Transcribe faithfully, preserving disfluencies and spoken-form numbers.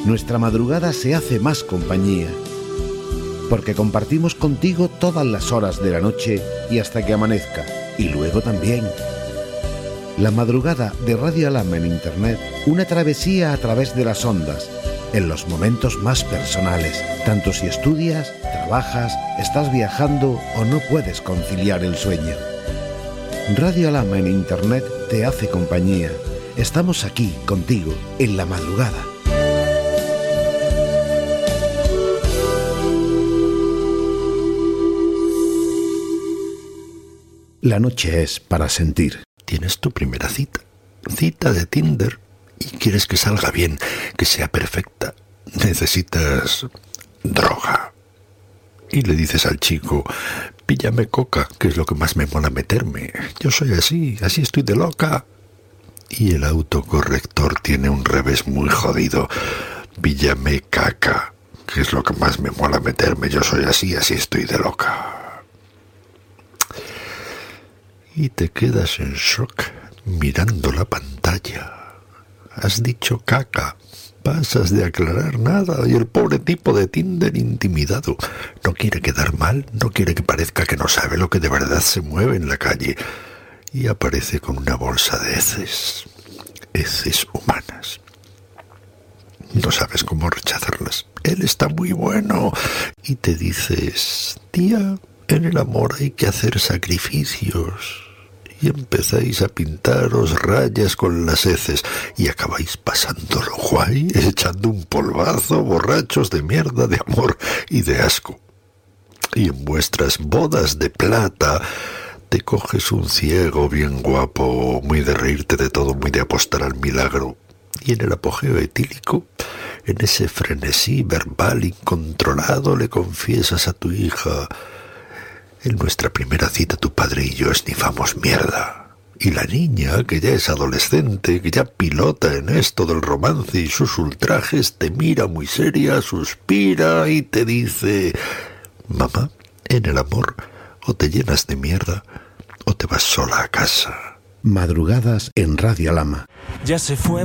nuestra madrugada se hace más compañía, porque compartimos contigo todas las horas de la noche y hasta que amanezca, y luego también. La madrugada de Radio Alhama en Internet, una travesía a través de las ondas, en los momentos más personales, tanto si estudias, trabajas, estás viajando o no puedes conciliar el sueño. Radio Alhama en Internet te hace compañía. Estamos aquí contigo en la madrugada. La noche es para sentir. Tienes tu primera cita, cita de Tinder, y quieres que salga bien, que sea perfecta. Necesitas droga. Y le dices al chico, píllame coca, que es lo que más me mola meterme. Yo soy así, así estoy de loca. Y el autocorrector tiene un revés muy jodido. Píllame caca, que es lo que más me mola meterme. Yo soy así, así estoy de loca. Y te quedas en shock mirando la pantalla. Has dicho caca, pasas de aclarar nada y el pobre tipo de Tinder intimidado. No quiere quedar mal, no quiere que parezca que no sabe lo que de verdad se mueve en la calle. Y aparece con una bolsa de heces, heces humanas. No sabes cómo rechazarlas. Él está muy bueno. Y te dices, tía, en el amor hay que hacer sacrificios. Y empezáis a pintaros rayas con las heces y acabáis pasándolo guay, echando un polvazo, borrachos de mierda, de amor y de asco. Y en vuestras bodas de plata te coges un ciego bien guapo, muy de reírte de todo, muy de apostar al milagro. Y en el apogeo etílico, en ese frenesí verbal incontrolado, le confiesas a tu hija: en nuestra primera cita tu padre y yo esnifamos mierda. Y la niña, que ya es adolescente, que ya pilota en esto del romance y sus ultrajes, te mira muy seria, suspira y te dice: mamá, en el amor o te llenas de mierda o te vas sola a casa. Madrugadas en Radio Alhama. Ya se fue